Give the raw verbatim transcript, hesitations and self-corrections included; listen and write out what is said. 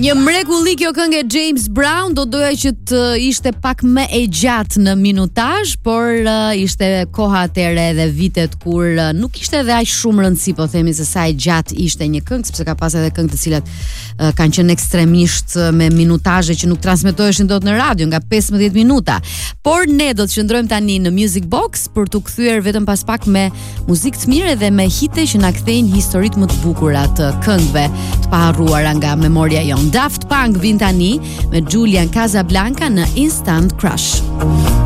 Një mrekulli kjo këngë e James Brown, do doja që të ishte pak më e gjatë në minutazh, por uh, ishte koha atëre edhe vitet kur uh, nuk ishte edhe aq shumë rëndësi, po themi se sa e gjatë ishte një këngë, sepse ka pas edhe këngë të cilat uh, kanë qenë ekstremisht uh, me minutazhe që nuk transmetoheshin dot në radio, nga pesëmbëdhjetë minuta. Por ne do të qëndrojmë tani në Music Box për të kthyer vetëm pas pak me muzikë të mirë dhe me hite që na kthejnë historitë më të bukura të këngëve të paharruara nga memoria jon. Daft Punk vin tani me Julian Casablanca në Instant Crush.